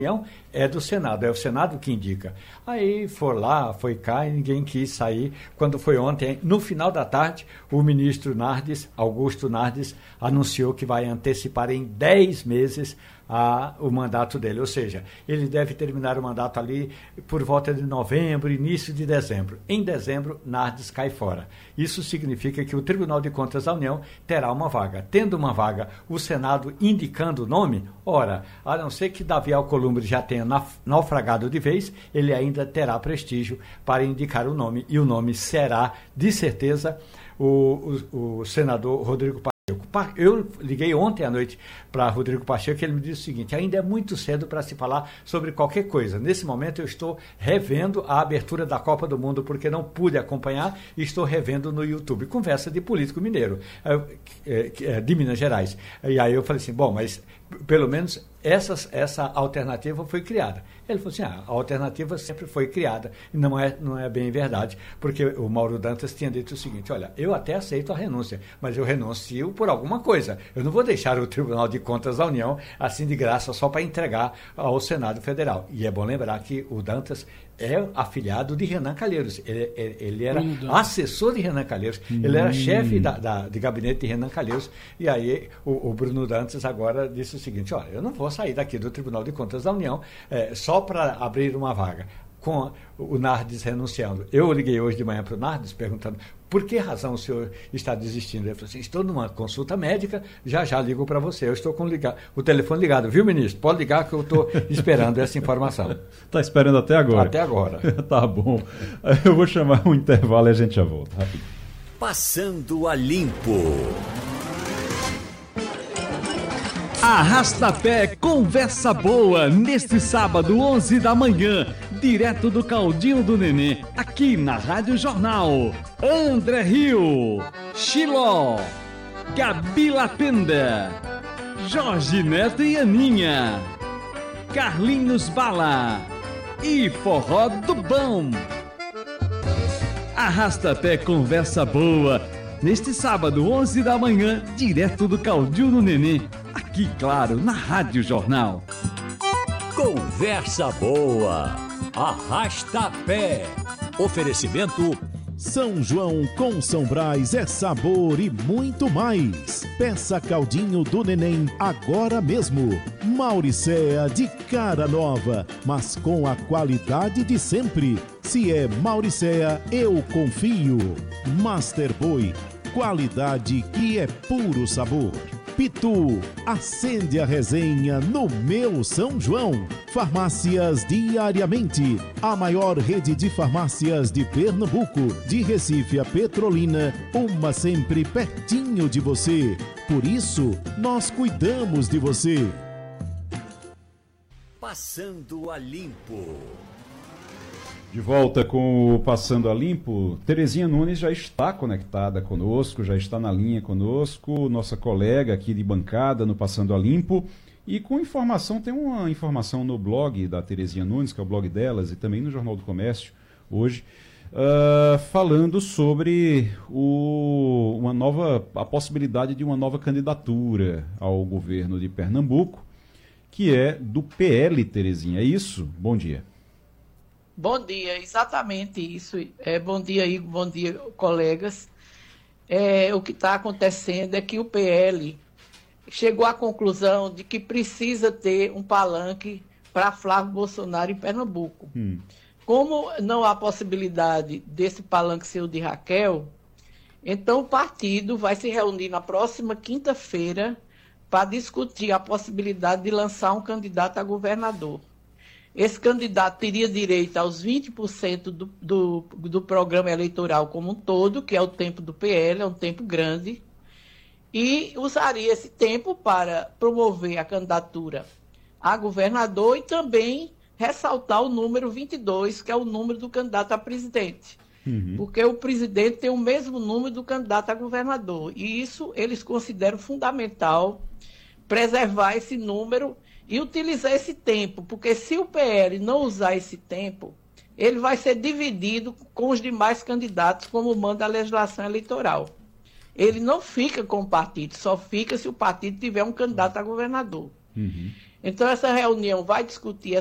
é do Senado, é o Senado que indica. Aí foi lá, foi cá e ninguém quis sair. Quando foi ontem, no final da tarde, o ministro Augusto Nardes, anunciou que vai antecipar em 10 meses o mandato dele. Ou seja, ele deve terminar o mandato ali por volta de novembro, início de dezembro. Em dezembro, Nardes cai fora. Isso significa que o Tribunal de Contas da União terá uma vaga. Tendo uma vaga, o Senado indicando o nome, ora, a não ser que Davi Alcolumbre já tenha naufragado de vez, ele ainda terá prestígio para indicar o nome, e o nome será, de certeza, o senador Rodrigo Pacheco. Eu liguei ontem à noite para Rodrigo Pacheco e ele me disse o seguinte: ainda é muito cedo para se falar sobre qualquer coisa. Nesse momento eu estou revendo a abertura da Copa do Mundo porque não pude acompanhar e estou revendo no YouTube. Conversa de político mineiro, de Minas Gerais. E aí eu falei assim, bom, mas pelo menos essa alternativa foi criada. Ele falou assim, a alternativa sempre foi criada, e não é bem verdade, porque o Mauro Dantas tinha dito o seguinte, olha, eu até aceito a renúncia, mas eu renuncio por alguma coisa. Eu não vou deixar o Tribunal de Contas da União assim de graça só para entregar ao Senado Federal. E é bom lembrar que o Dantas é afiliado de Renan Calheiros. Ele era assessor de Renan Calheiros. Ele era chefe de gabinete de Renan Calheiros. E aí o Bruno Dantas agora disse o seguinte, olha, eu não vou sair daqui do Tribunal de Contas da União só para abrir uma vaga. Com o Nardes renunciando. Eu liguei hoje de manhã para o Nardes perguntando por que razão o senhor está desistindo. Ele falou assim, estou numa consulta médica, já ligo para você. Eu estou com o telefone ligado, viu, ministro? Pode ligar que eu estou esperando essa informação. Está esperando até agora? Até agora. Tá bom. Eu vou chamar um intervalo e a gente já volta. Rapidinho. Passando a Limpo. Arrasta-pé Conversa Boa, neste sábado, 11 da manhã, direto do Caldinho do Nenê, aqui na Rádio Jornal. André Rio, Chiló, Gabi Lapenda, Jorge Neto e Aninha, Carlinhos Bala e Forró do Bom. Arrasta-pé Conversa Boa, neste sábado, 11 da manhã, direto do Caldinho do Nenê, aqui, claro, na Rádio Jornal. Conversa boa. Arrasta pé. Oferecimento São João com São Brás é sabor e muito mais. Peça Caldinho do Neném agora mesmo. Mauricéa de cara nova, mas com a qualidade de sempre. Se é Mauricéa, eu confio. Master Boi, qualidade que é puro sabor. Pitu, acende a resenha no meu São João. Farmácias Diariamente, a maior rede de farmácias de Pernambuco, de Recife a Petrolina, uma sempre pertinho de você. Por isso, nós cuidamos de você. Passando a Limpo. De volta com o Passando a Limpo, Terezinha Nunes já está conectada conosco, já está na linha conosco, nossa colega aqui de bancada no Passando a Limpo, e com informação, tem uma informação no blog da Terezinha Nunes, que é o blog delas, e também no Jornal do Comércio, hoje, falando sobre a possibilidade de uma nova candidatura ao governo de Pernambuco, que é do PL, Terezinha, é isso? Bom dia. Bom dia, exatamente isso. Bom dia, Igor, bom dia, colegas. O que está acontecendo é que o PL chegou à conclusão de que precisa ter um palanque para Flávio Bolsonaro em Pernambuco. Como não há possibilidade desse palanque ser o de Raquel, então o partido vai se reunir na próxima quinta-feira para discutir a possibilidade de lançar um candidato a governador. Esse candidato teria direito aos 20% do programa eleitoral como um todo, que é o tempo do PL, é um tempo grande, e usaria esse tempo para promover a candidatura a governador e também ressaltar o número 22, que é o número do candidato a presidente. Porque o presidente tem o mesmo número do candidato a governador. E isso eles consideram fundamental, preservar esse número e utilizar esse tempo, porque se o PL não usar esse tempo, ele vai ser dividido com os demais candidatos, como manda a legislação eleitoral. Ele não fica com o partido, só fica se o partido tiver um candidato a governador. Então, essa reunião vai discutir